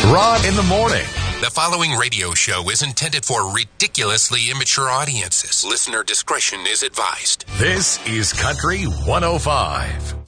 Rod in the Morning. The following radio show is intended for ridiculously immature audiences. Listener discretion is advised. This is Country 105.